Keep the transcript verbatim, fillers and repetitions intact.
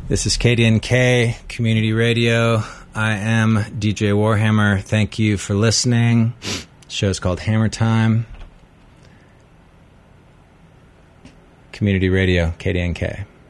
This is K D N K Community Radio. I am D J Warhammer. Thank you for listening. The show's called Hammer Time. Community Radio, K D N K.